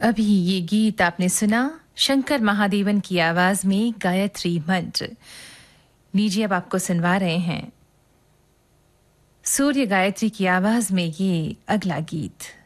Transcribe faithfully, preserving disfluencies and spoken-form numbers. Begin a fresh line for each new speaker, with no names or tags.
अभी ये गीत आपने सुना शंकर महादेवन की आवाज में गायत्री मंत्र। लीजिए अब आपको सुनवा रहे हैं सूर्य गायत्री की आवाज में ये अगला गीत।